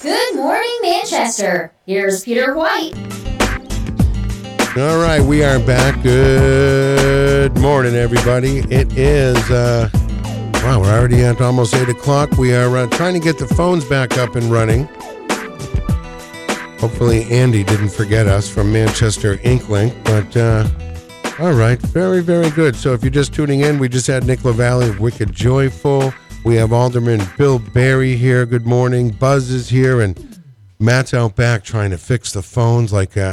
Good morning, Manchester. Here's Peter White. All right, we are back. Good morning, everybody. It is, we're already at almost 8 o'clock. We are trying to get the phones back up and running. Hopefully Andy didn't forget us from Manchester Inklink, but all right, very, very good. So if you're just tuning in, we just had Nick LaValle of Wicked Joyful. We have Alderman Bill Berry here. Good morning. Buzz is here, and Matt's out back trying to fix the phones.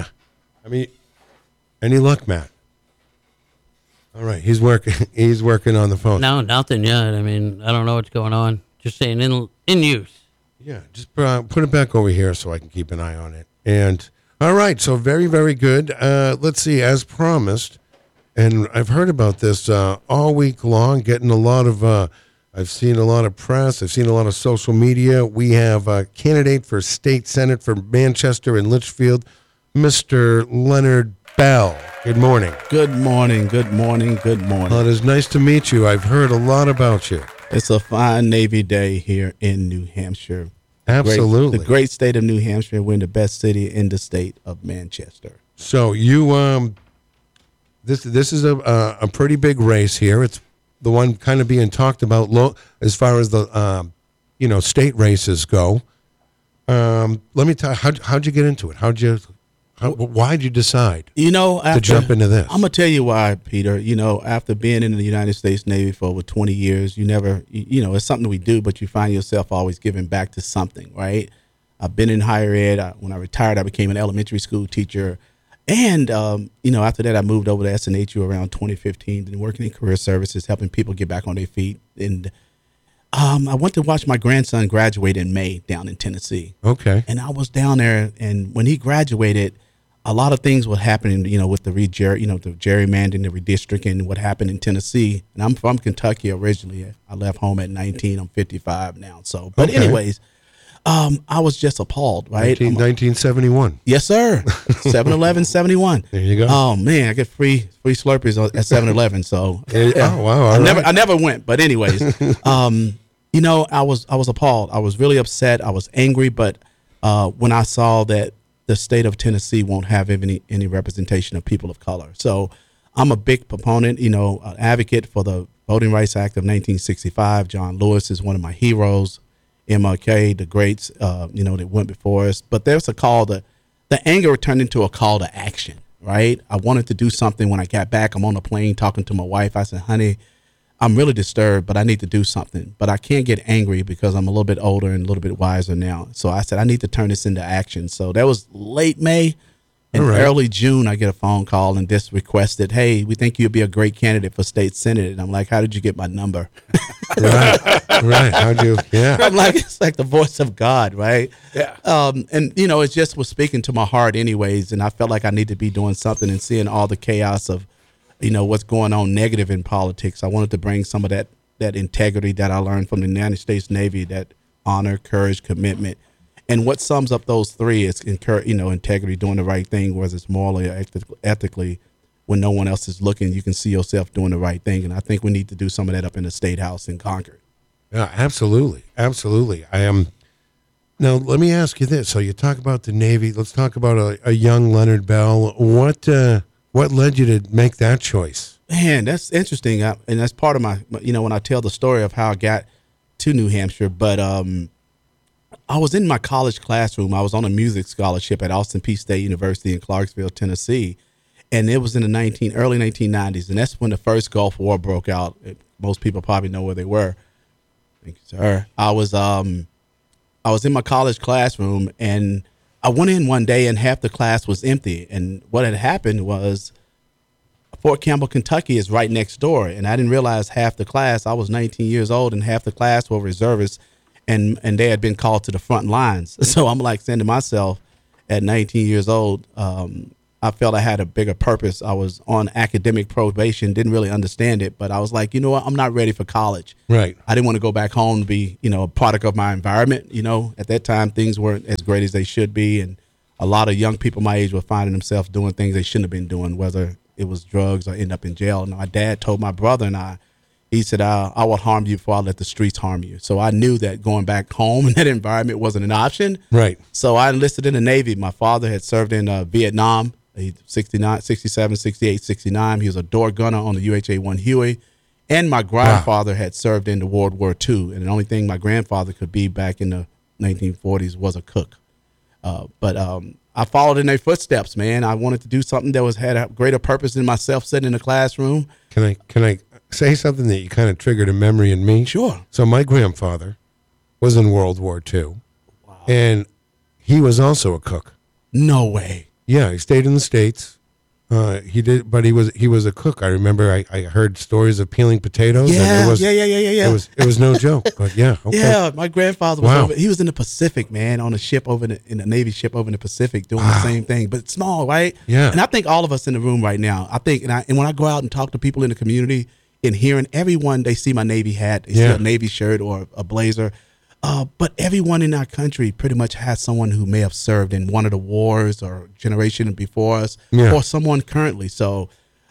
Any luck, Matt? All right, he's working. He's working on the phone. No, nothing yet. I mean, I don't know what's going on. Just saying in use. Yeah, just put it back over here so I can keep an eye on it. And all right, so very, very good. Let's see, as promised, and I've heard about this all week long. Getting a lot of, I've seen a lot of press. I've seen a lot of social media. We have a candidate for state senate for Manchester and Litchfield, Mr. Leonard Bell. Good morning. Good morning. Good morning. Good morning. Well, it is nice to meet you. I've heard a lot about you. It's a fine Navy day here in New Hampshire. Absolutely. The great state of New Hampshire. We're in the best city in the state of Manchester. So you, this is a pretty big race here. It's the one kind of being talked about as far as the, state races go. Let me tell you, how'd you get into it? Why'd you decide to jump into this? I'm going to tell you why, Peter. After being in the United States Navy for over 20 years, you never, it's something we do, but you find yourself always giving back to something, right? I've been in higher ed. When I retired, I became an elementary school teacher. And, after that, I moved over to SNHU around 2015, and working in career services, helping people get back on their feet. And I went to watch my grandson graduate in May down in Tennessee. Okay. And I was down there, and when he graduated, a lot of things were happening, with the gerrymandering, the redistricting, what happened in Tennessee. And I'm from Kentucky originally. I left home at 19. I'm 55 now. So, but anyways, I was just appalled, right? 1971. Yes, sir. 7-Eleven, There you go. Oh man, I get free Slurpees at 7-Eleven. So, yeah. Oh wow! I never went, but anyways, I was appalled. I was really upset. I was angry, but when I saw that the state of Tennessee won't have any representation of people of color. So I'm a big proponent, an advocate for the Voting Rights Act of 1965. John Lewis is one of my heroes. MLK, the greats, that went before us. But there's a call the anger turned into a call to action, right? I wanted to do something. When I got back, I'm on the plane talking to my wife. I said, honey, I'm really disturbed, but I need to do something. But I can't get angry because I'm a little bit older and a little bit wiser now. So I said, I need to turn this into action. So that was late May. In early June, I get a phone call and this requested, hey, we think you'd be a great candidate for state senate. And I'm like, how did you get my number? Right. How'd you, yeah. I'm like, it's like the voice of God, right? Yeah. And, it just was speaking to my heart anyways. And I felt like I need to be doing something and seeing all the chaos of, what's going on negative in politics. I wanted to bring some of that integrity that I learned from the United States Navy, that honor, courage, commitment. And what sums up those three is, integrity, doing the right thing, whether it's morally or ethically, when no one else is looking, you can see yourself doing the right thing. And I think we need to do some of that up in the State House in Concord. Yeah, absolutely. Absolutely. I am. Now, let me ask you this. So you talk about the Navy. Let's talk about a young Leonard Bell. What led you to make that choice? Man, that's interesting. And that's part of my, when I tell the story of how I got to New Hampshire. But I was in my college classroom. I was on a music scholarship at Austin Peay State University in Clarksville, Tennessee. And it was in the early 1990s. And that's when the first Gulf War broke out. Most people probably know where they were. Thank you, sir. I was in my college classroom, and I went in one day and half the class was empty. And what had happened was Fort Campbell, Kentucky is right next door. And I didn't realize half the class, I was 19 years old, and half the class were reservists, and they had been called to the front lines. So I'm like saying to myself at 19 years old, I felt I had a bigger purpose. I was on academic probation, didn't really understand it, but I was like, you know what? I'm not ready for college. Right. I didn't want to go back home to be, a product of my environment. At that time, things weren't as great as they should be. And a lot of young people my age were finding themselves doing things they shouldn't have been doing, whether it was drugs or end up in jail. And my dad told my brother and I, He said, I will harm you before I let the streets harm you. So I knew that going back home in that environment wasn't an option. Right. So I enlisted in the Navy. My father had served in Vietnam, 69, 67, 68, 69. He was a door gunner on the UH-1 Huey. And my grandfather had served in the World War II. And the only thing my grandfather could be back in the 1940s was a cook. But I followed in their footsteps, man. I wanted to do something that had a greater purpose than myself sitting in the classroom. Can I say something that you kind of triggered a memory in me? Sure. So my grandfather was in World War II, and he was also a cook. No way. Yeah, he stayed in the States. He did, but he was a cook. I remember I heard stories of peeling potatoes. Yeah, and it was, yeah. It was no joke. But yeah, okay. Yeah, my grandfather was Wow. he was in the Pacific, man, on a ship in the Navy ship over in the Pacific doing the same thing, but small, right? Yeah. And I think all of us in the room right now, and when I go out and talk to people in the community and hearing everyone, they see my Navy hat, they see a Navy shirt or a blazer. But everyone in our country pretty much has someone who may have served in one of the wars or generation before us, or someone currently. So,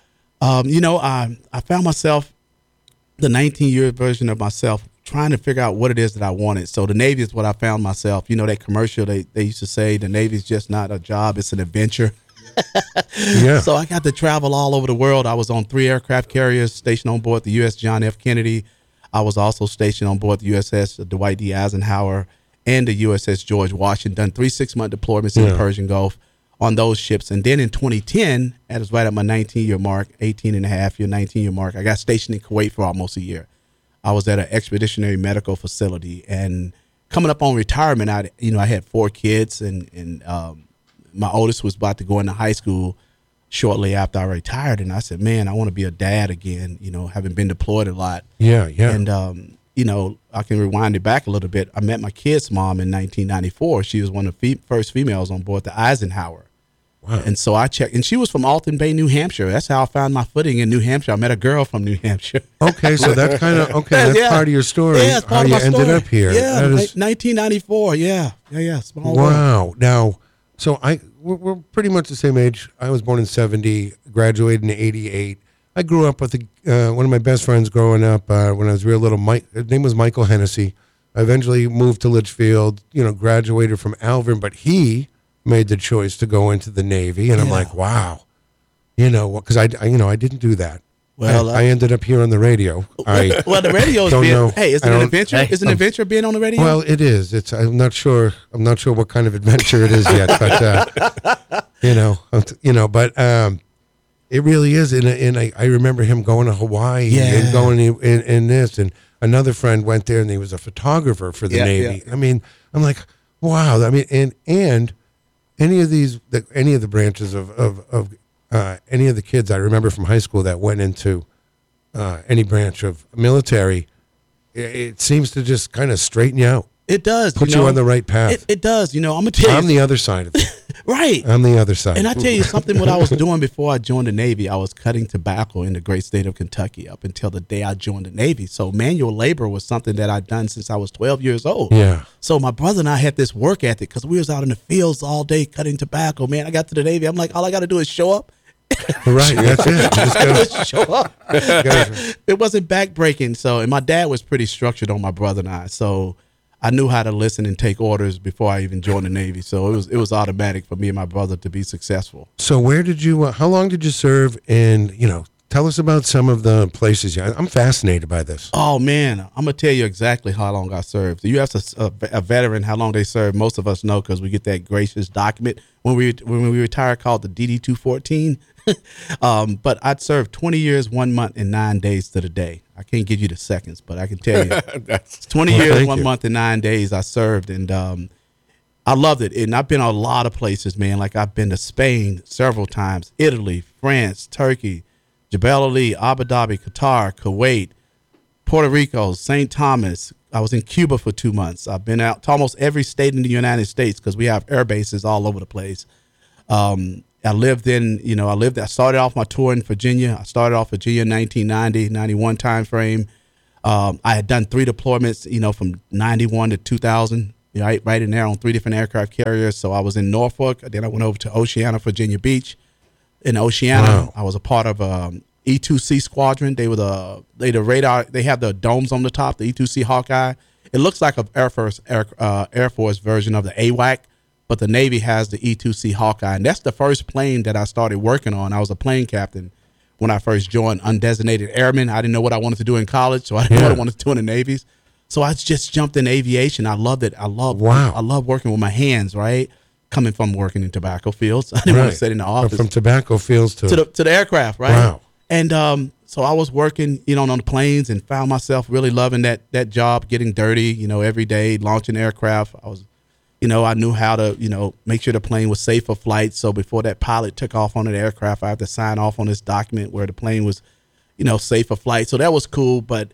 I found myself, the 19-year version of myself, trying to figure out what it is that I wanted. So the Navy is what I found myself. You know, that commercial, they used to say the Navy is just not a job, it's an adventure. Yeah. So I got to travel all over the world. I was on 3 aircraft carriers stationed on board the U.S. John F. Kennedy. I was also stationed on board the USS Dwight D. Eisenhower and the USS George Washington, done 3 6-month deployments in the Persian Gulf on those ships. And then in 2010, that was right at my 19-year mark, 19-year mark, I got stationed in Kuwait for almost a year. I was at an expeditionary medical facility, and coming up on retirement, I had 4 kids, and my oldest was about to go into high school shortly after I retired. And I said, man, I want to be a dad again, having been deployed a lot. Yeah. And, I can rewind it back a little bit. I met my kid's mom in 1994. She was one of the first females on board the Eisenhower. Wow. And so I checked, and she was from Alton Bay, New Hampshire. That's how I found my footing in New Hampshire. I met a girl from New Hampshire. Okay, so that's kind of that's part of your story. Yeah, it's part how of you my ended story. up here. Yeah, That is- 1994. Yeah. Small world. Wow. Now, so we're pretty much the same age. I was born in 70, graduated in 88. I grew up with one of my best friends growing up when I was real little. His name was Michael Hennessy. I eventually moved to Litchfield, graduated from Alvin, but he made the choice to go into the Navy. And I'm like, wow, because I didn't do that. Well, I ended up here on the radio. Well, the radio is don't being. know. Hey, is it an adventure? Is it an adventure being on the radio? Well, it is. I'm not sure what kind of adventure it is yet, but but it really is. And I remember him going to Hawaii and going in this, and another friend went there, and he was a photographer for the Navy. Yeah. I mean, I'm like, wow. I mean, and any of the branches of any of the kids I remember from high school that went into any branch of military, it seems to just kind of straighten you out. It does. Put you on the right path. It does. I'm going to tell you. I'm the other side of it. Right. I'm the other side. And I tell you something, what I was doing before I joined the Navy, I was cutting tobacco in the great state of Kentucky up until the day I joined the Navy. So manual labor was something that I'd done since I was 12 years old. Yeah. So my brother and I had this work ethic because we was out in the fields all day cutting tobacco. Man, I got to the Navy. I'm like, all I got to do is show up. Right, that's it. You just gotta, Show up. It wasn't backbreaking. So, and my dad was pretty structured on my brother and I. So I knew how to listen and take orders before I even joined the Navy. So it was automatic for me and my brother to be successful. so where did you? How long did you serve? And tell us about some of the places. I'm fascinated by this. Oh man, I'm gonna tell you exactly how long I served. You ask a veteran how long they served. Most of us know because we get that gracious document when we retire called the DD 214. But I'd served 20 years, 1 month, and 9 days to the day. I can't give you the seconds, but I can tell you, it's 20 years, thank 1 you. month, and 9 days I served, and I loved it. And I've been a lot of places, man. Like I've been to Spain several times, Italy, France, Turkey, Jebel Ali, Abu Dhabi, Qatar, Kuwait, Puerto Rico, St. Thomas. I was in Cuba for 2 months. I've been out to almost every state in the United States because we have air bases all over the place. I started off my tour in Virginia. I started off Virginia in 1990, 91 time frame. I had done 3 deployments, from 91 to 2000, right in there on 3 different aircraft carriers. So I was in Norfolk. Then I went over to Oceana, Virginia Beach. In Oceana, Wow. I was a part of E2C Squadron. They the radar. They have the domes on the top. The E2C Hawkeye. It looks like a Air Force version of the AWAC, but the Navy has the E2C Hawkeye, and that's the first plane that I started working on. I was a plane captain when I first joined undesignated airmen. I didn't know what I wanted to do in college, so I didn't know what I wanted to do in the Navies. So I just jumped in aviation. I loved it. I love working with my hands, right? Coming from working in tobacco fields. I didn't want to sit in the office. From tobacco fields to the aircraft, right? Wow. And so I was working, on the planes and found myself really loving that job, getting dirty, every day, launching aircraft. I was, I knew how to, make sure the plane was safe for flight. So before that pilot took off on the aircraft, I had to sign off on this document where the plane was, safe for flight. So that was cool. But,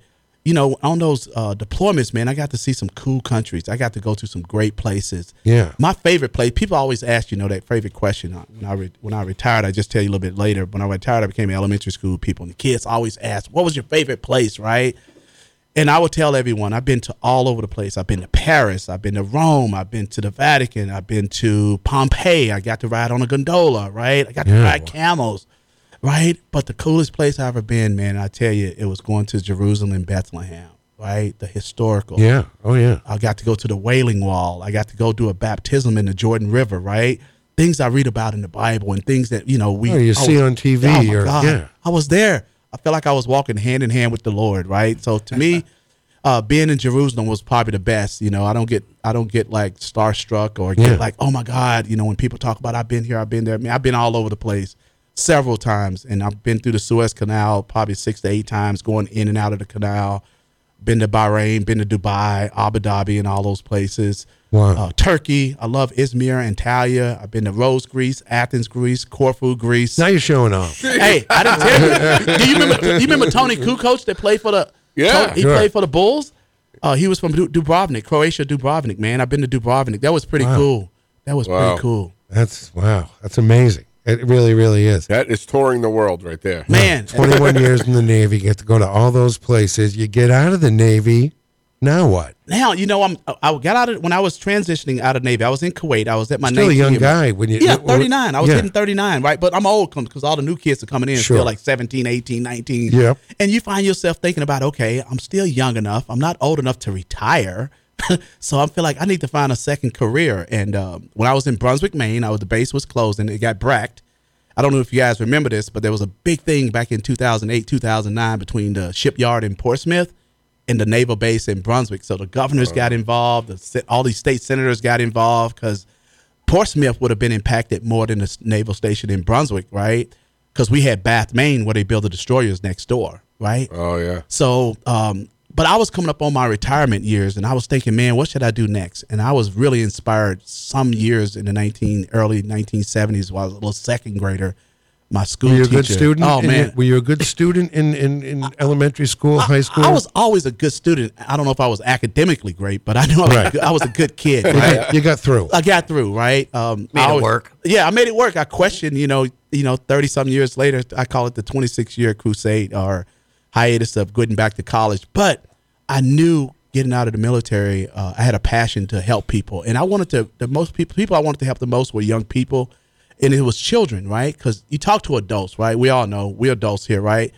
on those deployments, man, I got to see some cool countries. I got to go to some great places. Yeah. My favorite place, people always ask, that favorite question. When I retired, I just tell you a little bit later. When I retired, I became elementary school people. And the kids always ask, what was your favorite place, right? And I would tell everyone, I've been to all over the place. I've been to Paris. I've been to Rome. I've been to the Vatican. I've been to Pompeii. I got to ride on a gondola, right? I got to ride camels, right? But the coolest place I've ever been, man, I tell you, it was going to Jerusalem and Bethlehem, right? The historical. Yeah. Oh, yeah. I got to go to the Wailing Wall. I got to go do a baptism in the Jordan River, right? Things I read about in the Bible and things that, see on TV. Oh, my God. Yeah. I was there. I felt like I was walking hand in hand with the Lord, right? So to me, being in Jerusalem was probably the best. I don't get like starstruck or get like, oh my God, when people talk about I've been here, I've been there. Man, I've been all over the place several times, and I've been through the Suez Canal probably 6 to 8 times, going in and out of the canal. Been to Bahrain, been to Dubai, Abu Dhabi, and all those places. Wow. Turkey, I love Izmir, Antalya. I've been to Rhodes, Greece, Athens, Greece, Corfu, Greece. Now you're showing off. Hey, I didn't tell you. Do you remember Tony Kukoc that played for the? Yeah, he played for the Bulls. He was from Dubrovnik, Croatia, Dubrovnik. Man, I've been to Dubrovnik. That was pretty cool. That was pretty cool. That's amazing. It really, really is. That is touring the world right there. Man. 21 years in the Navy, get to go to all those places. You get out of the Navy, now what? Now, I got out of when I was transitioning out of Navy. I was in Kuwait. I was at my Still a young guy. When you 39. I was hitting 39, right? But I'm old because all the new kids are coming in still like 17, 18, 19. Yep. And you find yourself thinking about, okay, I'm still young enough. I'm not old enough to retire. So I feel like I need to find a second career. And when I was in Brunswick, Maine, the base was closed and it got bracked. I don't know if you guys remember this, but there was a big thing back in 2008, 2009 between the shipyard in Portsmouth and the naval base in Brunswick. So the governors got involved. All these state senators got involved because Portsmouth would have been impacted more than the naval station in Brunswick, right? Because we had Bath, Maine, where they build the destroyers next door, right? Oh, yeah. So, but I was coming up on my retirement years, and I was thinking, man, what should I do next? And I was really inspired some years in the early 1970s while I was a little second grader. My school teacher. Were you a good student? Oh, man. Were you a good student in elementary school, high school? I was always a good student. I don't know if I was academically great, but I knew I was a good kid. Right? You got through. I got through, right? Made it work. Yeah, I made it work. I questioned, 30-some years later, I call it the 26-year crusade or hiatus of getting back to college. But I knew getting out of the military, I had a passion to help people. And I wanted to, people I wanted to help the most were young people. And it was children, right? Because you talk to adults, right? We all know we're adults here, right?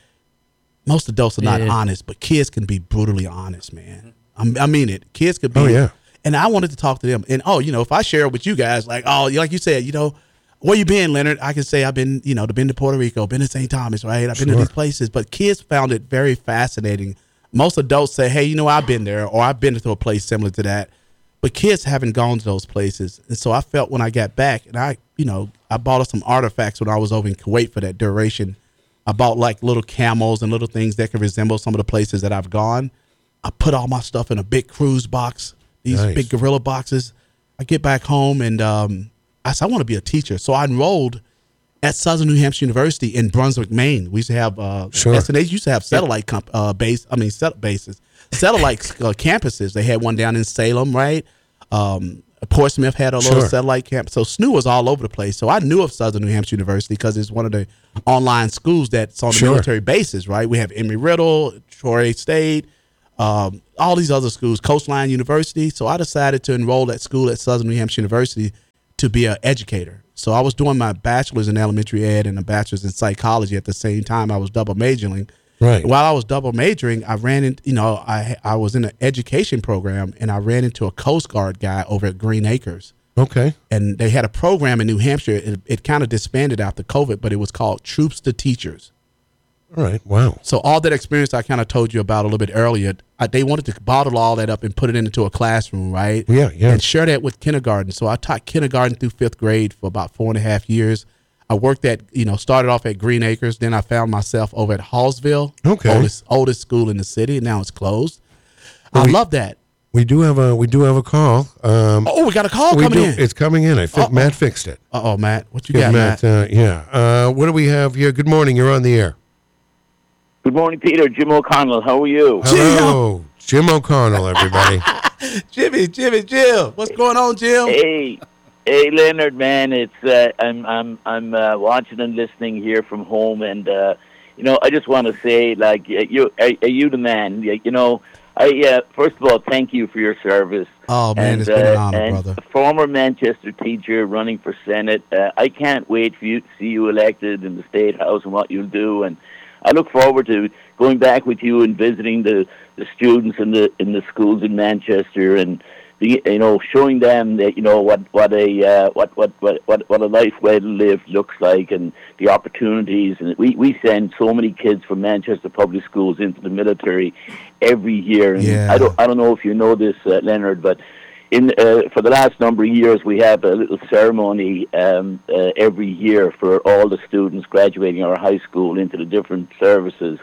Most adults are not honest, but kids can be brutally honest, man. I mean it. Kids could be. Oh, yeah. And I wanted to talk to them. And, if I share it with you guys, like you said, where you been, Leonard? I can say I've been, been to Puerto Rico, been to St. Thomas, right? I've been to these places. But kids found it very fascinating. Most adults say, hey, I've been there, or I've been to a place similar to that. But kids haven't gone to those places. And so I felt when I got back, and I bought us some artifacts when I was over in Kuwait for that duration. I bought like little camels and little things that can resemble some of the places that I've gone. I put all my stuff in a big cruise box, these big gorilla boxes. I get back home and I said, I want to be a teacher. So I enrolled at Southern New Hampshire University in Brunswick, Maine. We used to have they used to have satellite bases, satellite campuses. They had one down in Salem, right? Portsmouth had a little satellite campus. So SNU was all over the place. So I knew of Southern New Hampshire University because it's one of the online schools that's on the military bases, right? We have Embry-Riddle, Troy State, all these other schools, Coastline University. So I decided to enroll at school at Southern New Hampshire University to be an educator. So I was doing my bachelor's in elementary ed and a bachelor's in psychology at the same time. I was double majoring. Right. While I was double majoring, I ran into, I was in an education program, and I ran into a Coast Guard guy over at Green Acres. Okay. And they had a program in New Hampshire. It kind of disbanded after COVID, but it was called Troops to Teachers. All right. Wow. So all that experience I kind of told you about a little bit earlier, they wanted to bottle all that up and put it into a classroom, right? Yeah, yeah. And share that with kindergarten. So I taught kindergarten through 5th grade for about 4.5 years. I worked at, started off at Green Acres. Then I found myself over at Hallsville. Okay. Oldest school in the city. Now it's closed. I love that. We do have a call. We got a call coming in. It's coming in. I think Matt fixed it. Matt. What you Yeah, got, Matt? yeah. What do we have here? Good morning. You're on the air. Good morning, Peter. Jim O'Connell. How are you? Hello, Jim O'Connell, everybody. Jim. What's going on, Jim? Hey, Leonard, man. It's I'm watching and listening here from home, and I just want to say, like, are you the man? I first of all, thank you for your service. Oh man, it's been an honor, brother. A former Manchester teacher running for Senate. I can't wait for you to see you elected in the State House and what you'll do. And I look forward to going back with you and visiting the students in the schools in Manchester and showing them that what a life well lived looks like and the opportunities. And we send so many kids from Manchester public schools into the military every year. And yeah. I don't know if you know this, Leonard, but for the last number of years, we have a little ceremony every year for all the students graduating our high school into the different services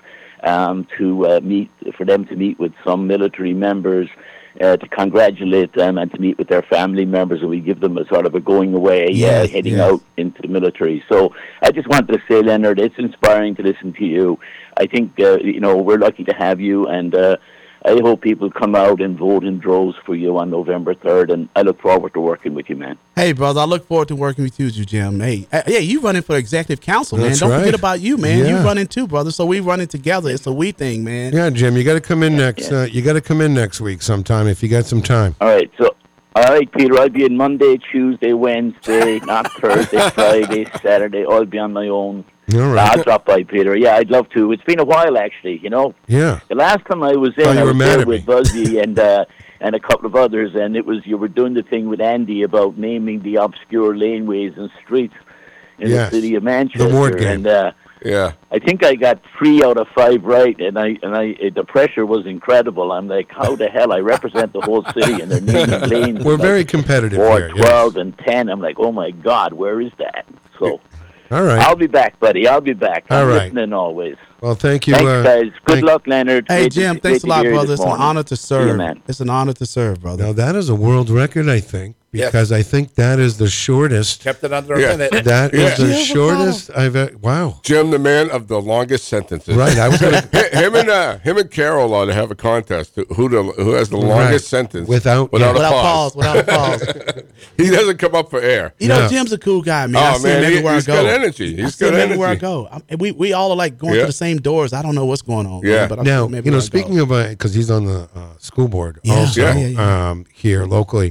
for them to meet with some military members, to congratulate them and to meet with their family members, and we give them a sort of a going away, heading out into the military. So I just wanted to say, Leonard, it's inspiring to listen to you. I think we're lucky to have you, and I hope people come out and vote in droves for you on November 3rd, and I look forward to working with you, man. Hey, brother, I look forward to working with you, Jim. Hey, you running for executive council, man. That's Don't right. forget about you, man. Yeah. You running too, brother. So we running together. It's a we thing, man. Yeah, Jim, you got to come in next. You got to come in next week sometime if you got some time. All right, Peter, I'll be in Monday, Tuesday, Wednesday, not Thursday, Friday, Saturday. I'll be on my own. All right. I'll drop by, Peter. Yeah, I'd love to. It's been a while, actually, Yeah. The last time I was Oh, in, you I were was mad there at with me. Buzzy and a couple of others, and you were doing the thing with Andy about naming the obscure laneways and streets in Yes. the city of Manchester. The ward game. And Yeah. I think I got 3 out of 5 right, and the pressure was incredible. I'm like, how the hell? I represent the whole city, and they're naming lanes. We're like very competitive Ward here. 12 and 10. I'm like, oh my God, where is that? So All right. I'll be back, buddy. I'll be back. All I'm right. listening always. Well, thank you. Thanks, guys. Good luck, Leonard. Hey, Great to- Jim, great thanks to a lot, hear you brother. this It's an morning. honor to See you, serve. man. It's an honor to serve, brother. Now, that is a world record, I think, because I think that is the shortest. Kept it under a Yeah. minute. That is the Yeah. shortest I've ever. Wow. Jim, the man of the longest sentences. Right. I was going to. Him and Carol ought to have a contest. Who has the longest sentence Without a Without pause. pause. Without a pause. He doesn't come up for air. Yeah. Jim's a cool guy, man. I Oh see him man, everywhere he's I go. got energy. I He's see him got everywhere I energy. go. We all are like going Yeah. to the same doors. I don't know what's going on. Yeah. Man, but I see Now, him everywhere I go. speaking of, because he's on the school board Yeah. also Yeah. here locally,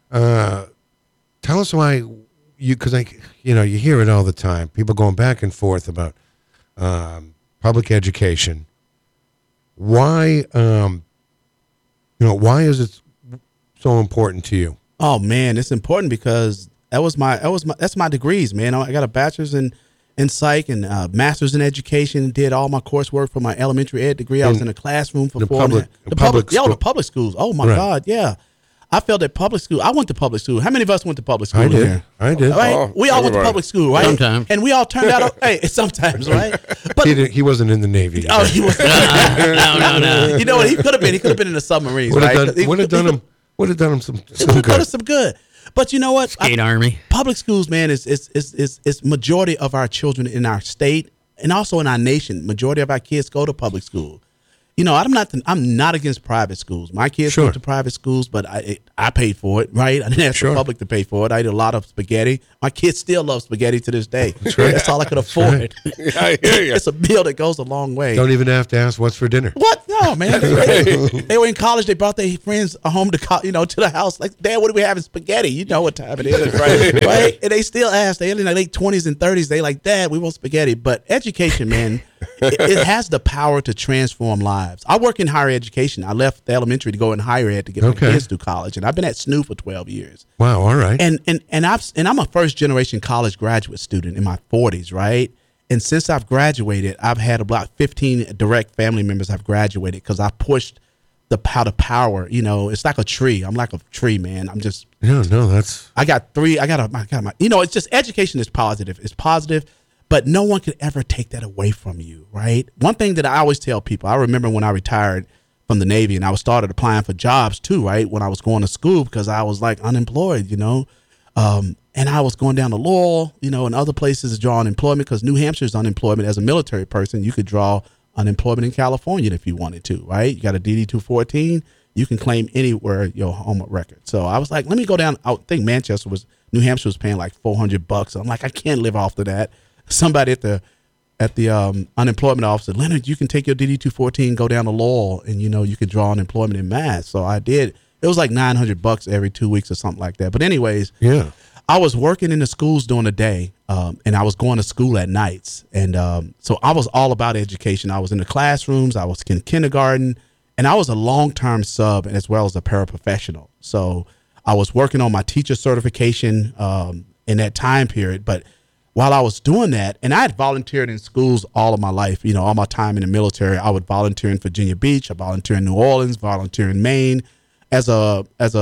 tell us why because you hear it all the time. People going back and forth about public education. Why, why is it so important to you? Oh man, it's important because that's my degrees, man. I got a bachelor's in psych and master's in education. Did all my coursework for my elementary ed degree. I was in a classroom for the 4 and a half- public- the public school. the public schools. Oh my Right. God, yeah. I felt at public school. I went to public school. How many of us went to public school? I did. Here? I did. Right? Oh, We all went to everybody. public school, right? Sometimes. And we all turned out. Hey, sometimes, right? But He wasn't in the Navy. oh, he was. No. You know what? He could have been. He could have been in the submarines. Would have right? done him. Would have done him some Could good. have some good. But you know what? Skate Army. Public schools, man, is majority of our children in our state and also in our nation. Majority of our kids go to public school. I'm not against private schools. My kids Sure. went to private schools, but I paid for it, right? I didn't ask Sure. the public to pay for it. I ate a lot of spaghetti. My kids still love spaghetti to this day. right. That's all I could afford. Yeah, I hear you. It's a meal that goes a long way. Don't even have to ask what's for dinner. What? No, man. They were in college. They brought their friends home to to the house. Like, Dad, what are we having? Spaghetti. You know what time it is, right? And they still ask. They're in their late 20s and 30s. They like, Dad, we want spaghetti. But education, man, it has the power to transform lives. I work in higher education. I left the elementary to go in higher ed to get my kids through college, and I've been at SNU for 12 years. Wow, all right. And I'm a first generation college graduate student in my 40s, right? And since I've graduated, I've had about 15 direct family members I've graduated because I pushed the power. It's like a tree. I'm like a tree, man. I'm just. No, that's. I got my. It's just education is positive. It's positive, but no one could ever take that away from you, right? One thing that I always tell people, I remember when I retired from the Navy and I started applying for jobs too, right? When I was going to school because I was like unemployed, and I was going down to Laurel, and other places to draw unemployment because New Hampshire's unemployment as a military person, you could draw unemployment in California if you wanted to, right? You got a DD-214, you can claim anywhere your home record. So I was like, let me go down. I think New Hampshire was paying like $400. I'm like, I can't live off of that. Somebody at the unemployment office said, Leonard, you can take your DD-214, go down to Laurel, and you can draw unemployment in mass. So I did. It was like $900 every 2 weeks or something like that. But anyways, yeah. I was working in the schools during the day, and I was going to school at nights. And so I was all about education. I was in the classrooms. I was in kindergarten, and I was a long-term sub as well as a paraprofessional. So I was working on my teacher certification in that time period. But while I was doing that, and I had volunteered in schools all of my life, all my time in the military, I would volunteer in Virginia Beach, I volunteer in New Orleans, volunteer in Maine as a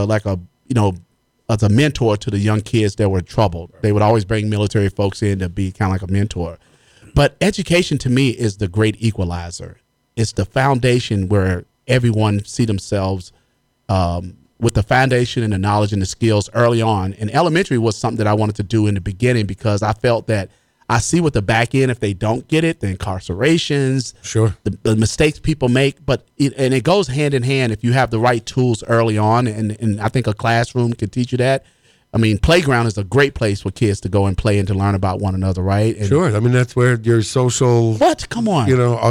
mentor to the young kids that were troubled. They would always bring military folks in to be kind of like a mentor. But education to me is the great equalizer. It's the foundation where everyone see themselves with the foundation and the knowledge and the skills early on. And elementary was something that I wanted to do in the beginning because I felt that I see what the back end, if they don't get it, the incarcerations, Sure, the mistakes people make, and it goes hand in hand if you have the right tools early on, and I think a classroom can teach you that. I mean, playground is a great place for kids to go and play and to learn about one another, right? And sure. I mean, that's where your social. What? Come on.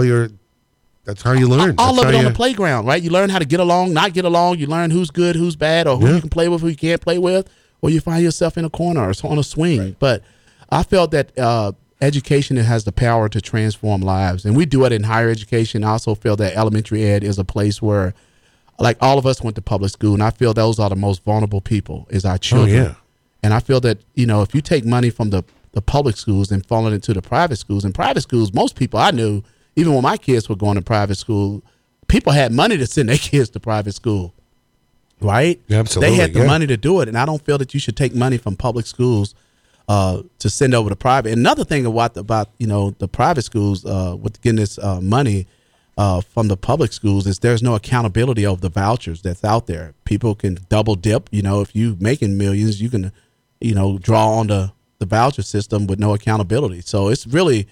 That's how you learn. All That's of it how on the playground, right? You learn how to get along, not get along. You learn who's good, who's bad, or who you can play with, who you can't play with, or you find yourself in a corner or on a swing. Right. But I felt that education has the power to transform lives, and we do it in higher education. I also feel that elementary ed is a place where, like, all of us went to public school, and I feel those are the most vulnerable people is our children. Oh, yeah. And I feel that, if you take money from the public schools and funnel it into the private schools, and private schools, most people I knew, even when my kids were going to private school, people had money to send their kids to private school, right? Absolutely. They had the money to do it, and I don't feel that you should take money from public schools to send over to private. And another thing about the private schools with getting this money from the public schools is there's no accountability of the vouchers that's out there. People can double dip. If you making millions, you can draw on the voucher system with no accountability. So it's really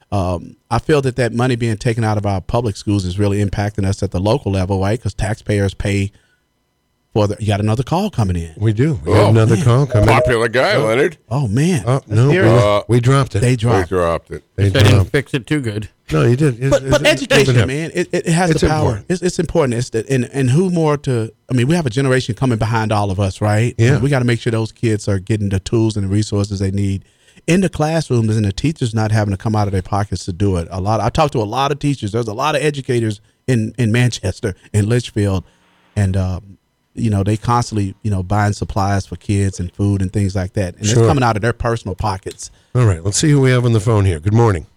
I feel that money being taken out of our public schools is really impacting us at the local level, right? Because taxpayers pay for you got another call coming in. We do. We got another call coming in. Popular guy, Leonard. Oh, man. Oh, no. We dropped it. They We dropped. dropped it. They I didn't dropped. fix it too good. No, you did. But education, man, it has the power. Important. It's important. And who more to? I mean, we have a generation coming behind all of us, right? Yeah. We got to make sure those kids are getting the tools and the resources they need in the classrooms, and the teachers not having to come out of their pockets to do it. I talked to a lot of teachers. There's a lot of educators in Manchester, in Litchfield, and they constantly buying supplies for kids and food and things like that, and Sure. it's coming out of their personal pockets. All right. Let's see who we have on the phone here. Good morning.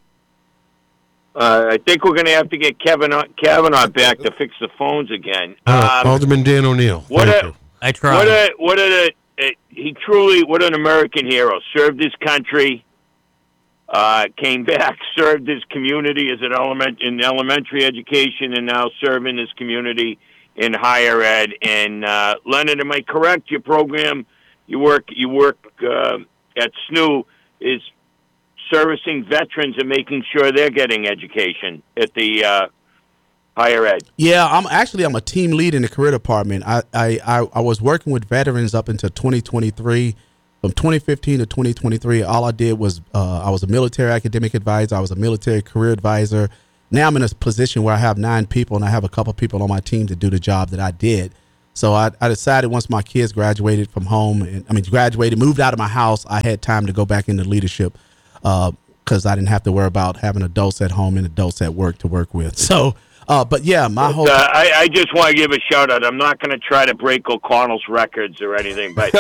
I think we're going to have to get Kavanaugh back to fix the phones again. Alderman Dan O'Neill. Thank you. I tried. What an American hero. Served his country, came back, served his community as in elementary education, and now serving his community in higher ed. And Leonard, am I correct? Your program, you work at SNU is servicing veterans and making sure they're getting education at the higher ed. Yeah, I'm a team lead in the career department. I was working with veterans up until 2023. From 2015 to 2023, all I did was I was a military academic advisor. I was a military career advisor. now I'm in a position where I have 9 people and I have a couple people on my team to do the job that I did. So I decided once my kids graduated from home, graduated, moved out of my house, I had time to go back into leadership because I didn't have to worry about having adults at home and adults at work to work with. So, but yeah, my whole... I just want to give a shout out. I'm not going to try to break O'Connell's records or anything, but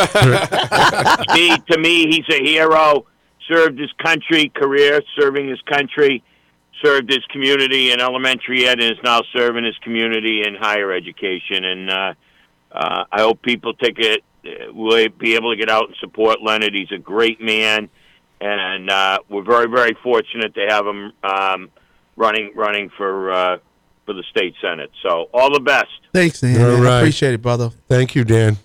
to me, he's a hero. Served his country, career serving his country, served his community in elementary ed, and is now serving his community in higher education. And I hope people will be able to get out and support Leonard. He's a great man, and we're very, very fortunate to have him running for the state senate. So all the best. Thanks, Dan. All right. I appreciate it, brother. Thank you, Dan.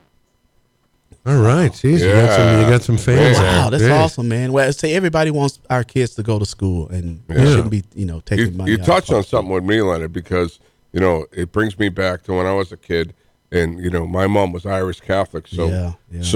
All right. Jeez, you got some fans there. Wow, that's Yeah. awesome, man. Well, say everybody wants our kids to go to school, and we shouldn't be, taking money. You out touched of on something with me, Leonard, because it brings me back to when I was a kid, and my mom was Irish Catholic, so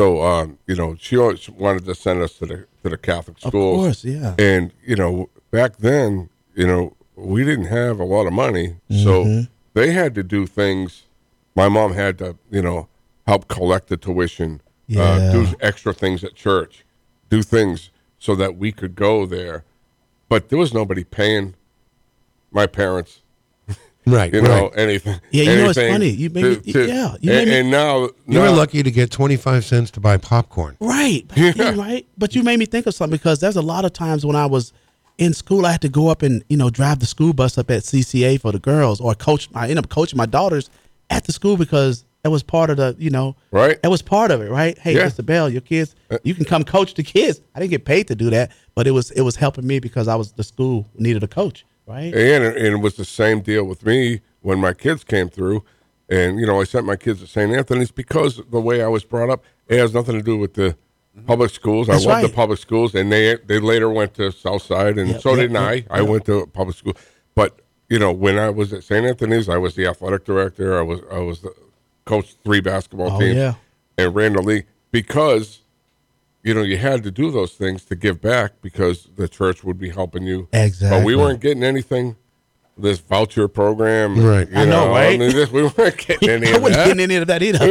she always wanted to send us to the Catholic schools. Of course, yeah. And back then, we didn't have a lot of money, so they had to do things. My mom had to, help collect the tuition. Do extra things at church, do things so that we could go there. But there was nobody paying my parents, Right. anything. Yeah, it's anything funny. You made and now You were lucky to get 25 cents to buy popcorn. right, right. But you made me think of something because there's a lot of times when I was in school, I had to go up and drive the school bus up at CCA for the girls, or I ended up coaching my daughters at the school because that was part of the, right. That was part of it, right? Hey, Yeah. Mr. Bell, your kids, you can come coach the kids. I didn't get paid to do that, but it was helping me because the school needed a coach, right? And it was the same deal with me when my kids came through. And, I sent my kids to St. Anthony's because the way I was brought up, it has nothing to do with the public schools. That's I love right. the public schools, and they later went to Southside, and so did I. I went to public school. But, when I was at St. Anthony's, I was the athletic director. I was the coached 3 basketball teams and ran the league because, you had to do those things to give back because the church would be helping you. Exactly. But we weren't getting anything, this voucher program. Right. I know, right? We weren't getting any I of wasn't that. getting any of that either.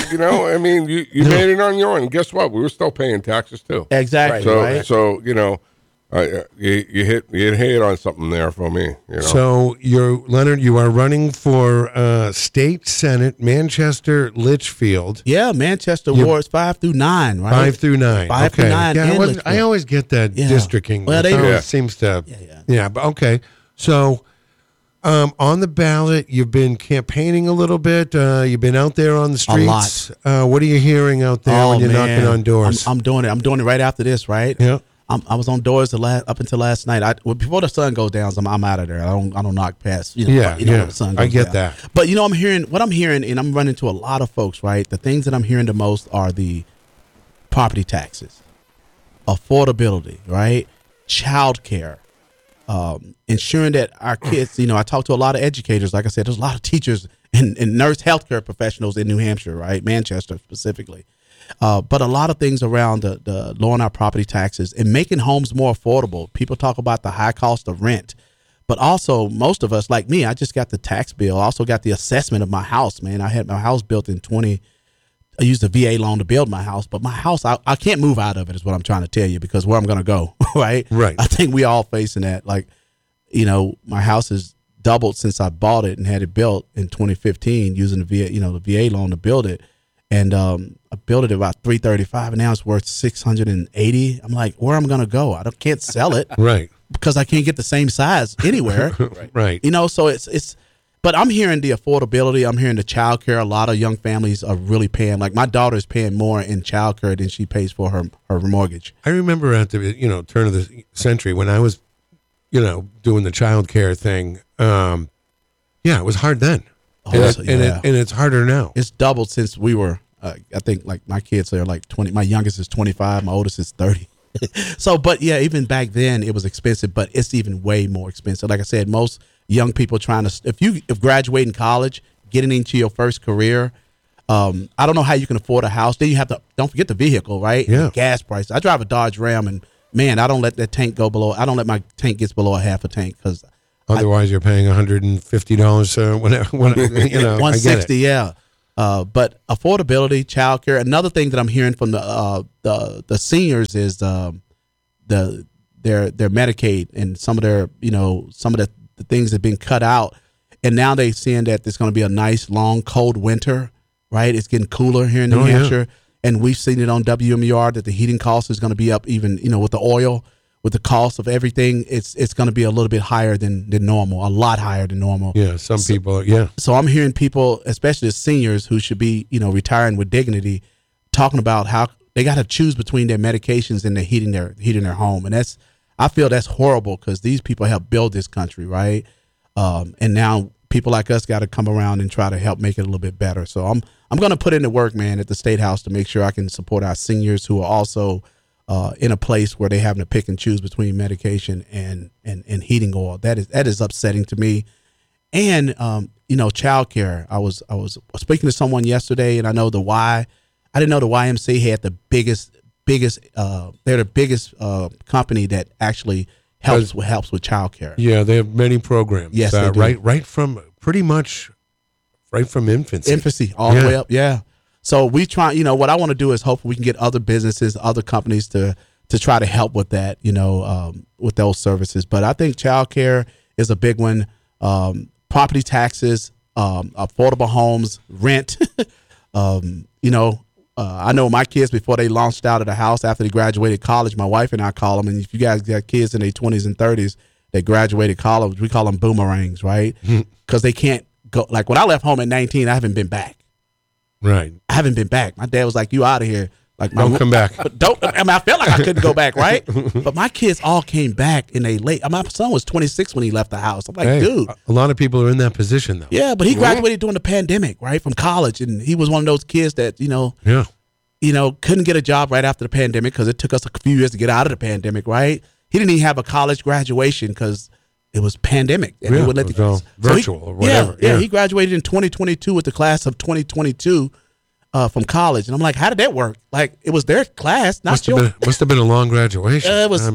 You made it on your own. Guess what? We were still paying taxes too. Exactly, So, right? so you hit on something there for me. So Leonard, you are running for state senate, Manchester Litchfield. Yeah, Manchester wards 5 through 9, right? 5 through 9. 5 okay. through 9. Yeah, and I Litchfield. always get that Yeah. districting. Well, It they- always Yeah. seems to. Yeah. But okay. So on the ballot, you've been campaigning a little bit. You've been out there on the streets. What are you hearing out there when you're knocking on doors? I'm doing it. I'm doing it right after this, right? Yeah. I was on doors up until last night. Before the sun goes down, I'm out of there. I don't knock past. Yeah, when yeah. the sun I goes get down. that. But I'm hearing, and I'm running to a lot of folks. Right, the things that I'm hearing the most are the property taxes, affordability, right, childcare, ensuring that our kids. I talk to a lot of educators. Like I said, there's a lot of teachers and nurse healthcare professionals in New Hampshire, right, Manchester specifically. But a lot of things around the lowering our property taxes and making homes more affordable. People talk about the high cost of rent, but also most of us, like me, I just got the tax bill. I also got the assessment of my house, man. I had my house built in I used a VA loan to build my house, but my house, I can't move out of it is what I'm trying to tell you because where I'm going to go, right? Right. I think we all facing that. Like, my house has doubled since I bought it and had it built in 2015 using the VA loan to build it. And I built it at about $335, and now it's worth $680. I'm like, where am I gonna go? Can't sell it, Right. because I can't get the same size anywhere. Right. So it's. But I'm hearing the affordability. I'm hearing the child care. A lot of young families are really paying. Like my daughter is paying more in child care than she pays for her mortgage. I remember at the turn of the century when I was doing the child care thing. It was hard then. And it's harder now. It's doubled since we were. I think like my kids are like 20. My youngest is 25. My oldest is 30. So, but yeah, even back then it was expensive, but it's even way more expensive. Like I said, most young people trying to, if graduating college, getting into your first career, I don't know how you can afford a house. Then you have to, don't forget the vehicle, right? Yeah. Gas prices. I drive a Dodge Ram, and man, I don't let that tank go below. I don't let my tank get below a half a tank because Otherwise, you're paying $150 whenever, you know. I get it. $160, yeah. But affordability, childcare. Another thing that I'm hearing from the seniors is their Medicaid and some of their the things that have been cut out, and now they're seeing that there's going to be a nice long cold winter. Right, it's getting cooler here in New Hampshire, and we've seen it on WMUR that the heating cost is going to be up. Even with the oil, with the cost of everything, it's going to be a little bit higher than normal, a lot higher than normal. Yeah, people. Yeah. So I'm hearing people, especially the seniors who should be retiring with dignity, talking about how they got to choose between their medications and heating their home, and I feel that's horrible because these people helped build this country, right? And now people like us got to come around and try to help make it a little bit better. So I'm going to put in the work, man, at the State House to make sure I can support our seniors who are also in a place where they're having to pick and choose between medication and heating oil. That is upsetting to me. And childcare. I was speaking to someone yesterday, and I know I didn't know the YMCA had the biggest. They're the biggest company that actually helps with childcare. Yeah, they have many programs. Yes, they do. Right from pretty much right from infancy all the way up. Yeah. So we try. What I want to do is hopefully we can get other businesses, other companies to try to help with that. With those services. But I think childcare is a big one. Property taxes, affordable homes, rent. I know my kids before they launched out of the house after they graduated college. My wife and I call them, and if you guys got kids in their 20s and 30s that graduated college, we call them boomerangs, right? Because they can't go. Like when I left home at 19, I haven't been back. Right. I haven't been back. My dad was like, "You out of here." Like, don't come back. I felt like I couldn't go back, right? But my kids all came back and they late. My son was 26 when he left the house. I'm like, dude. A lot of people are in that position, though. Yeah, but he graduated during the pandemic, right, from college. And he was one of those kids that, couldn't get a job right after the pandemic because it took us a few years to get out of the pandemic, right? He didn't even have a college graduation because it was pandemic. And it was virtual or whatever. Yeah, he graduated in 2022 with the class of 2022. From college, and I'm like, how did that work? Like, it was their class, not yours. Must have been a long graduation. It was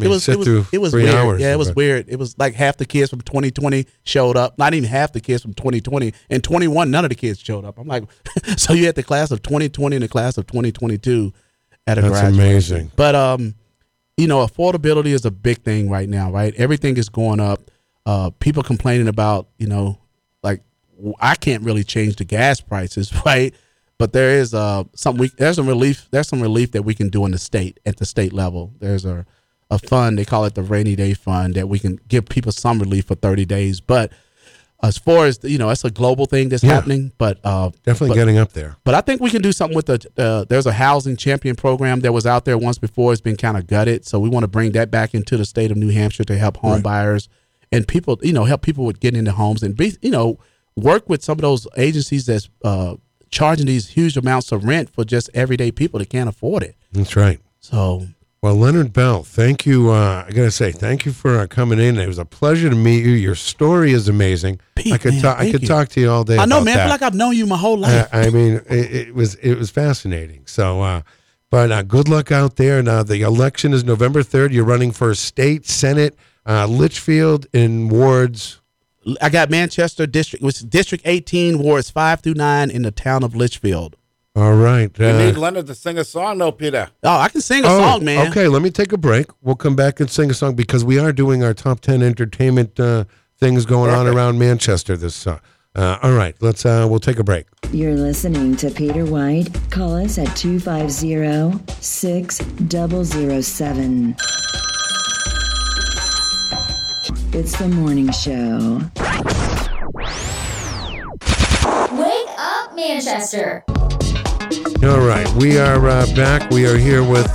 3 weird. hours. Yeah, it was weird. It was like half the kids from 2020 showed up. Not even half the kids from 2020 and 21. None of the kids showed up. I'm like, so you had the class of 2020 and the class of 2022 at a graduation. That's amazing. But affordability is a big thing right now, right? Everything is going up. People complaining about, like I can't really change the gas prices, right? But there is some relief that we can do at the state level. There's a fund, they call it the rainy day fund, that we can give people some relief for 30 days. But as far as it's a global thing that's happening. But definitely getting up there. But I think we can do something with there's a housing champion program that was out there once before. It's been kind of gutted, so we want to bring that back into the state of New Hampshire to help home buyers and people. Help people with getting into homes and work with some of those agencies that's charging these huge amounts of rent for just everyday people that can't afford it. That's right. So, well, Leonard Bell, thank you. I got to say, thank you for coming in. It was a pleasure to meet you. Your story is amazing. Pete, I could talk to you all day. I know, about man. that. I feel like I've known you my whole life. I mean, it was fascinating. So, but good luck out there. Now, the election is November 3rd. You're running for state senate, Litchfield in wards. I got Manchester District, which is District 18, wards 5 through 9 in the town of Litchfield. All right. We need Leonard to sing a song, though, Peter. Oh, I can sing a song, man. Okay, let me take a break. We'll come back and sing a song because we are doing our top 10 entertainment things going on around Manchester this. All right, we'll take a break. You're listening to Peter White. Call us at 250-6007. It's the morning show. Wake up, Manchester. All right, we are back. We are here with,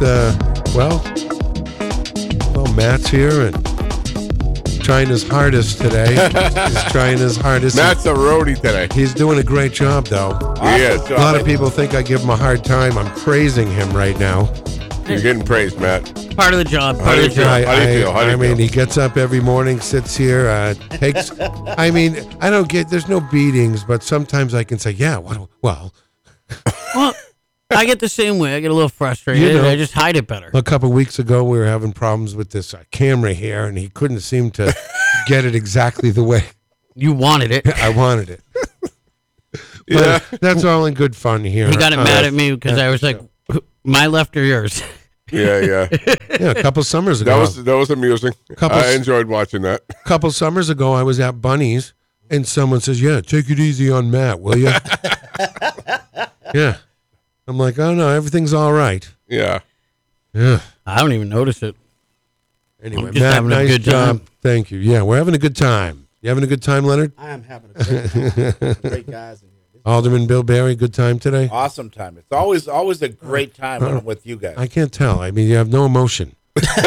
Matt's here and trying his hardest today. He's trying his hardest. Matt's a roadie today. He's doing a great job, though. He is. A lot of people think I give him a hard time. I'm praising him right now. You're getting praised, Matt. Part of the job. How do you feel? I mean, he gets up every morning, sits here, takes. I mean, I don't get. There's no beatings, but sometimes I can say, yeah. Well, I get the same way. I get a little frustrated. I just hide it better. A couple of weeks ago, we were having problems with this camera here, and he couldn't seem to get it exactly the way You wanted it. I wanted it. Yeah. But that's all in good fun here. He got it mad at me because I was like, my left or yours? Yeah, yeah. Yeah, a couple summers ago. That was amusing. I enjoyed watching that. A couple summers ago, I was at Bunny's, and someone says, "Yeah, take it easy on Matt, will you?" Yeah. I'm like, "Oh no, everything's all right." Yeah. Yeah. I don't even notice it. Anyway, just Matt, having a nice good job. time. Thank you. Yeah, we're having a good time. You having a good time, Leonard? I am having a great time. Great guys in here. Alderman Bill Barry, good time today? Awesome time. It's always a great time when I'm with you guys. I can't tell. I mean, you have no emotion.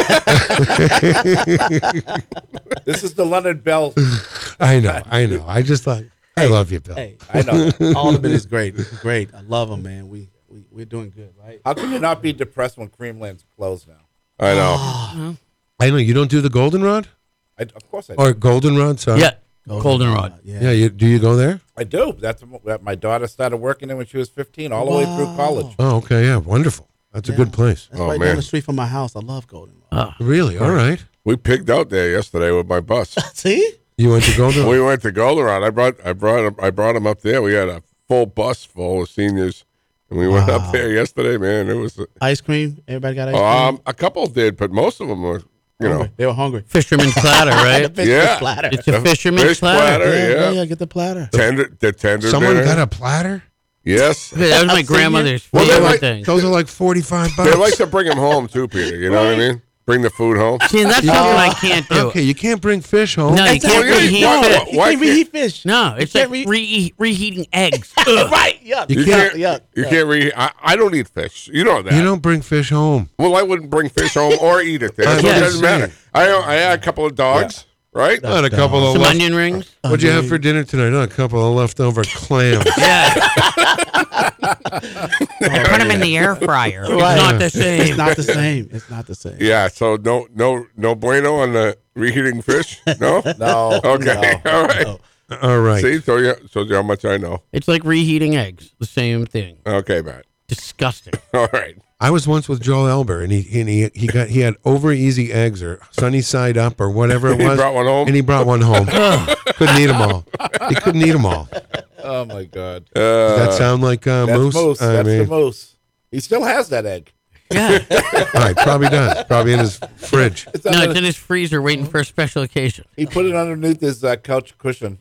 This is the Leonard Bell. I know. I just thought, I love you, Bill. Hey, I know. Alderman is great. Great. I love him, man. We're doing good, right? How can you not be depressed when Creamland's closed now? I know. I know. You don't do the Goldenrod? Of course I do. Or Goldenrod, sorry? Yeah, Goldenrod. Yeah, do you go there? I do. That's my daughter started working there when she was 15, all the way through college. Oh, okay. Yeah, wonderful. That's a good place. That's Oh, right man. down the street from my house. I love Goldenrod. Really? All right. We pigged out there yesterday with my bus. See? You went to Goldenrod? We went to Goldenrod. I brought him up there. We had a full bus full of seniors, and we went up there yesterday. Man, it was Ice cream? Everybody got ice cream? a couple did, but most of them were, They were hungry. Fisherman's platter, right? Yeah. Platter. It's a fisherman's fish platter. platter. Yeah, get the platter. The tender Someone dinner. got a platter? Yes. That was my grandmother's Well, they favorite like- thing. Those are like $45. They like to bring them home too, Peter. You know what I mean? Bring the food home. See, that's something I can't do. Okay, you can't bring fish home. No, you can't Well, reheat why- fish. why You can't reheat fish. No, it's can't like reheating eggs. Right. Yeah. You You can't- can't. You can't read. I don't eat fish. You know that. You don't bring fish home. Well, I wouldn't bring fish home or eat it there. So Yeah. it doesn't matter. I had a couple of dogs, right? I had a couple of Some left- onion rings. What'd you have for dinner tonight? A couple of leftover clams. Yeah. I put them in the air fryer. It's not the same. It's not the same. It's not the same. Yeah. So no bueno on the reheating fish. No. No. Okay. No. All right. All right. See, show you how much I know. It's like reheating eggs. The same thing. Okay, Matt. Disgusting. All right. I was once with Joel Elber, and he had over easy eggs or sunny side up or whatever it He was. brought one home? and he brought one home. Couldn't eat them all. He couldn't eat them all. Oh my God. Does that sound like That's moose? Moose. I That's mean, the Moose. He still has that egg. Yeah. all right, probably does. Probably in his fridge. No, it's in his freezer waiting for a special occasion. He put it underneath his couch cushion.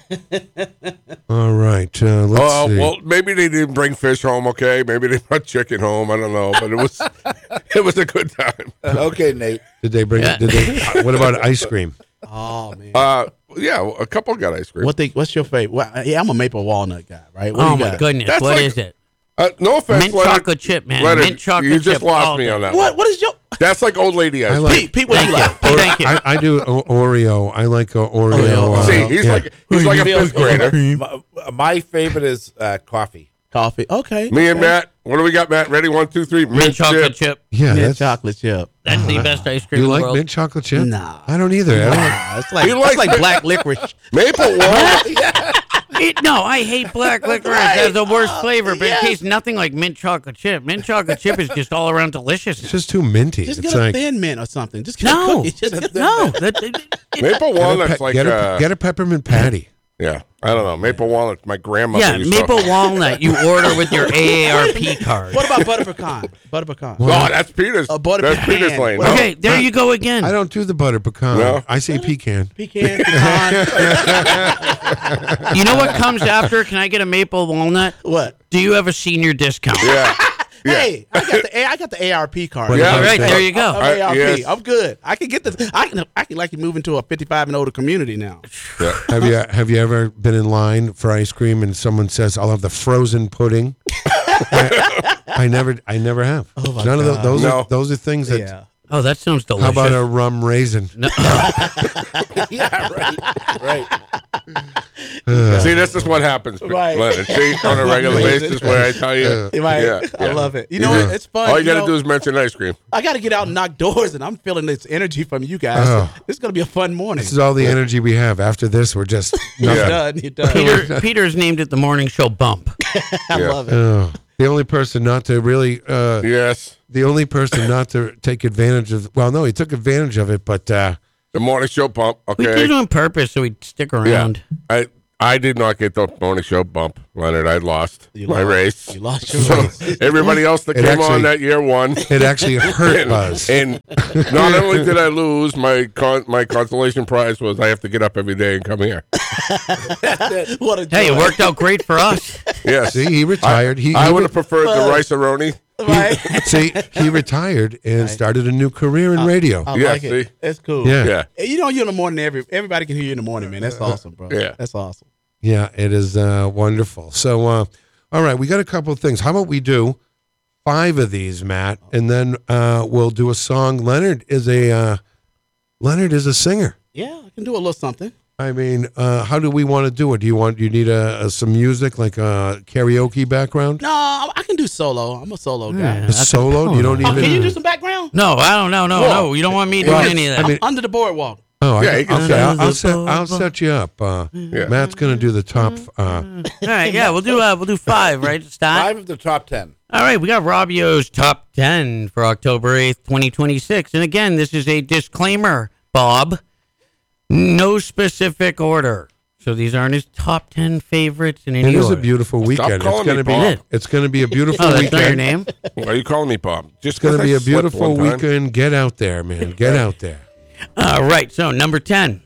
All right, let's Oh, see. well, maybe they didn't bring fish home. Okay, maybe they brought chicken home. I don't know, but it was a good time. Okay, Nate. Did they bring? Did they? What about ice cream? Oh man. Yeah, a couple got ice cream. What's your favorite? Well, yeah, I'm a maple walnut guy, right? What do Oh you my got? goodness, That's what like- is it? No offense, Mint Leonard. chocolate chip, man. Leonard, Mint chocolate you just chip lost all me day. on that. What is your That's like old lady ice I cream. like- Pete? Pete, what do you like? Thank you. I do Oreo. I like Oreo. Oreo. See, he's yeah. like a fifth grader. My favorite is coffee. Coffee. Okay. Me and Matt. What do we got, Matt? Ready? 1, 2, 3. Mint chocolate chip. Yeah, Mint that's chocolate chip. That's the best ice cream You in the like world. mint chocolate chip? Nah. I don't either. I don't like- Nah, it's like He likes it's like mint- black licorice. Maple walnut. No, I hate black licorice. That's the worst flavor, but it tastes nothing like mint chocolate chip. Mint chocolate chip is just all around delicious. It's just too minty. Just it's get a like thin mint or something. Just get a No, cookie. Just get no. Maple walnut's like get a peppermint patty. yeah. I don't know. Maple walnut. My grandmother. Yeah, used maple to, walnut you order with your AARP card. What about butter pecan? Butter pecan. Oh, that's Peter's. A butter That's pecan. Peter's lane. Well, Okay, there you go again. I don't do the butter pecan. No? I say pecan. Pecan, pecan. You know what comes after? Can I get a maple walnut? What? Do you have a senior discount? Yeah. Yeah. Hey, I got the ARP card. Yeah. All right, there you go. I'm ARP. yes. I'm good. I can get the. I can like move into a 55 and older community now. Yeah. Have you ever been in line for ice cream and someone says, "I'll have the frozen pudding"? I never have. Oh my None of God. those. No. Those are things that. Yeah. Oh, that sounds delicious. How about a rum raisin? Yeah, right. See, this is what happens, Right. Leonard. See, on a regular basis, where I tell you. Right. Yeah, I yeah. love it. You know what? It's fun. All you got to know, do is mention ice cream. I got to get out and knock doors, and I'm feeling this energy from you guys. Oh. This is gonna be a fun morning. This is all the energy we have. After this, we're just You're nothing. Yeah. done. You're done. Peter's named it the morning show bump. I Yeah. love it. Oh, the only person not to really. Yes. The only person not to take advantage of. Well, no, he took advantage of it, but The morning show bump. We did it Okay. on purpose so we'd stick Yeah. around. I did not get the morning show bump, Leonard. I lost You my lost. race. You lost your So race. everybody else that It came actually- on that year won. It actually hurt Buzz. And not only did I lose, my consolation prize was I have to get up every day and come here. What a Hey, it joy. worked out great for us. Yes. See, he retired. I would have preferred the rice-a-roni. Right? See, he retired and started a new career in radio. I Yeah, like it. see? That's cool. Yeah. Yeah. Hey, you know, you in the morning. Everybody can hear you in the morning, man. That's awesome, bro. Yeah. That's awesome. Yeah, it is wonderful. So, all right, we got a couple of things. How about we do 5 of these, Matt, and then we'll do a song. Leonard is a singer. Yeah, I can do a little something. I mean, how do we want to do it? Do you need some music, like a karaoke background? No, I can do solo. I'm a solo guy. A solo? You don't Oh, even. can you do some background? No, I don't know. No, you don't want me doing Well, any of that. I mean- Under the boardwalk. Oh, Yeah, you can okay. say- I'll set you up. Matt's going to do the top. All right, yeah, we'll do 5, right? To start. 5 of the top 10. All right, we got Robbio's top 10 for October 8th, 2026. And again, this is a disclaimer, Bob. No specific order. So these aren't his top 10 favorites in any It is a order. beautiful weekend. It's calling going me to be. Bob. It's going to be a beautiful Oh, that's not your weekend. name? Why are you calling me Bob? Just It's going to 'cause be I a slipped beautiful one time. weekend. Get out there, man. Get out there. All right, so number 10.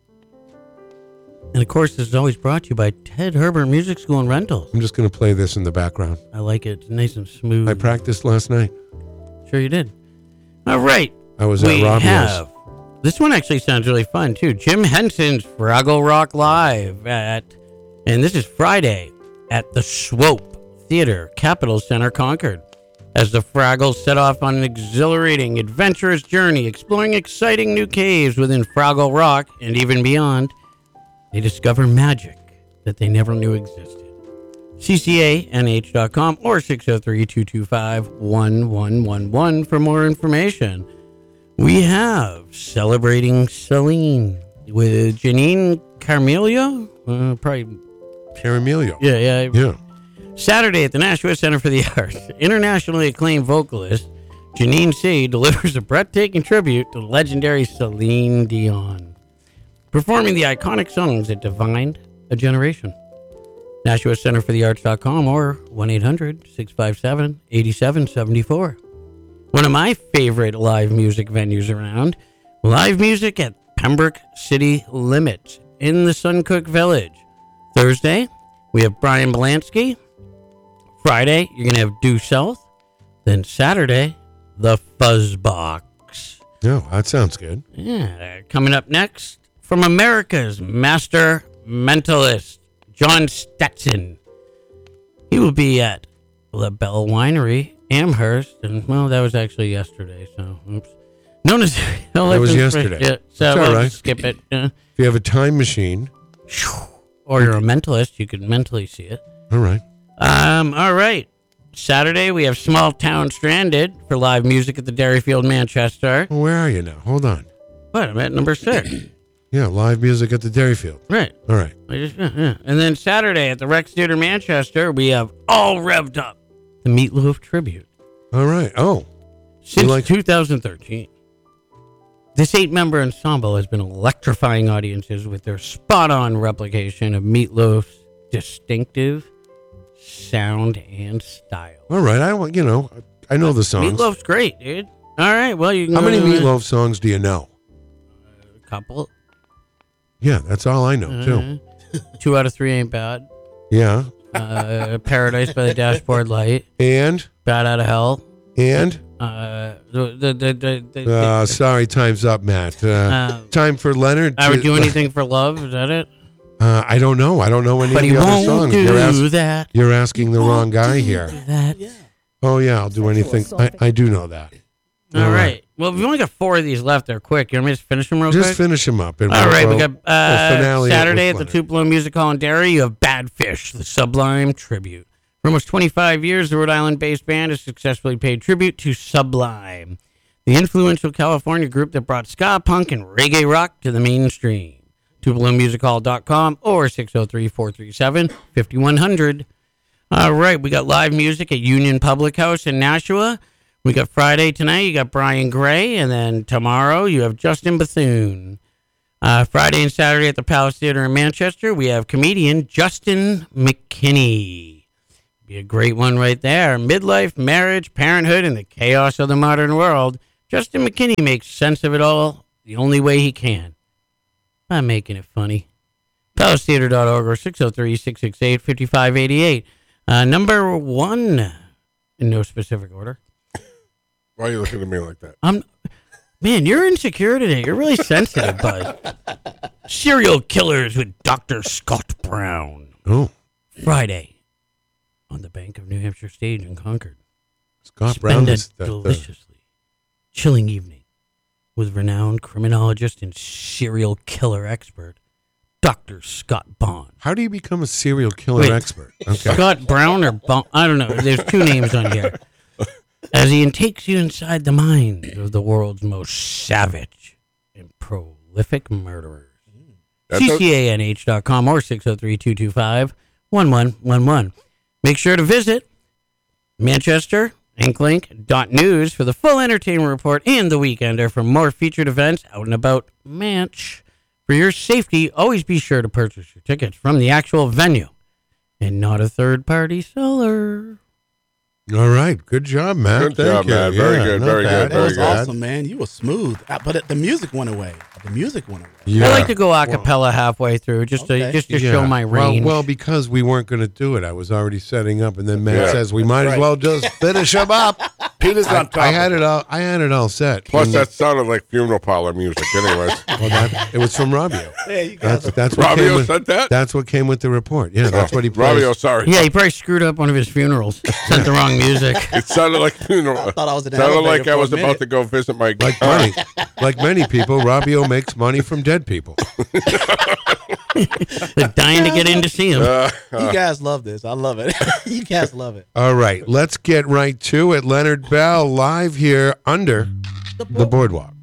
And of course, this is always brought to you by Ted Herbert Music School and Rentals. I'm just going to play this in the background. I like it. It's nice and smooth. I practiced last night. Sure you did. All right. I was at We Robbio's. have. This one actually sounds really fun, too. Jim Henson's Fraggle Rock Live and this is Friday at the Swope Theater, Capitol Center, Concord. As the Fraggles set off on an exhilarating, adventurous journey, exploring exciting new caves within Fraggle Rock and even beyond, they discover magic that they never knew existed. CCANH.com or 603-225-1111 for more information. We have Celebrating Celine with Janine Carmelio. Probably. Caramelio. Yeah. Yeah. Saturday at the Nashua Center for the Arts, internationally acclaimed vocalist Janine C. delivers a breathtaking tribute to legendary Celine Dion, performing the iconic songs that defined a generation. NashuaCenterForTheArts.com or 1-800-657-8774. One of my favorite live music venues around, live music at Pembroke City Limits in the Suncook Village. Thursday, we have Brian Belansky. Friday, you're going to have Due South. Then Saturday, the Fuzzbox. No, that sounds good. Yeah, coming up next, from America's master mentalist, John Stetson. He will be at La Belle Winery, Amherst, and, well, that was actually yesterday, so, oops. Known as... That was yesterday. Yeah, so That's all we'll right. just skip it. If you have a time machine, Or you're a mentalist, you can mentally see it. all right. All right. Saturday, we have Small Town Stranded for live music at the Dairyfield, Manchester. Well, where are you now? Hold on. What? I'm at number 6. Yeah, live music at the Dairyfield. Right. All right. Yeah. And then Saturday at the Rex Theater, Manchester, we have All Revved Up, the Meatloaf tribute. All right. Oh, Since 2013, this 8-member ensemble has been electrifying audiences with their spot-on replication of Meatloaf's distinctive sound and style. all right. I know the songs. Meatloaf's great, dude. All right, well, you can How go many to Meatloaf songs do you know? a couple. Yeah, that's all I know too. 2 out of 3 ain't bad. Yeah. Paradise by the Dashboard Light. And Bad Out of Hell. Sorry, time's up, Matt. Time for Leonard. I would do anything for love. Is that it? I don't know. I don't know any But of he the other won't songs. do that. You're asking the wrong guy here. That. Oh yeah, I'll do anything. I do know that. All right. Well, we've only got 4 of these left. They're quick. You want me to just finish them real quick? Just finish them up. And All right, we we'll- got we'll finale it Saturday at with the Leonard. Tupelo Music Hall in Derry. You have Bad Fish, the Sublime tribute. For almost 25 years, the Rhode Island-based band has successfully paid tribute to Sublime, the influential California group that brought ska, punk, and reggae rock to the mainstream. TupeloMusicHall.com or 603-437-5100. All right, we got live music at Union Public House in Nashua. We got Friday tonight. You got Brian Gray, and then tomorrow you have Justin Bethune. Friday and Saturday at the Palace Theater in Manchester, we have comedian Justin McKinney. Be a great one right there. Midlife, marriage, parenthood, and the chaos of the modern world. Justin McKinney makes sense of it all the only way he can, by making it funny. PalaceTheater.org or 603-668-5588. Number one, in no specific order. Why are you looking at me like that? Man, you're insecure today. You're really sensitive, bud. Serial Killers with Dr. Scott Brown. Oh. Friday on the Bank of New Hampshire stage in Concord. Scott Brown Spend is a deliciously chilling evening with renowned criminologist and serial killer expert, Dr. Scott Bond. How do you become a serial killer expert? Okay. Scott Brown or Bond? I don't know. There's two names on here. As he takes you inside the mind of the world's most savage and prolific murderers. CCANH.com or 603-225-1111. Make sure to visit ManchesterInkLink.news for the full entertainment report and the Weekender for more featured events out and about Manch. For your safety, always be sure to purchase your tickets from the actual venue and not a third-party seller. All right. Good job, Matt. Good Thank job, you. Matt. Very good. not Very bad. good. That was Very good. awesome, man. You were smooth. But the music went away. Yeah. I like to go a cappella halfway through just to show my range. Well, because we weren't going to do it. I was already setting up, and then Matt Yeah. says we might as well just finish him up. Peter's on top. I had it all. I had it all set. Plus, And- that sounded like funeral parlor music. Anyways, it was from Robbio. Yeah, you got That's what came Robbio with, said that? That's what came with the report. Yeah, that's what he plays. Robbio, sorry. Yeah, he probably screwed up one of his funerals. Sent the wrong music. It sounded like funeral. I thought I was in the Sounded elevator like I for a was about minute. to go visit my. Like many people, Robbio makes money from dead people. They're dying to get in to see him. You guys love this. I love it. You guys love it. All right, let's get right to it. Leonard Bell live here under the boardwalk.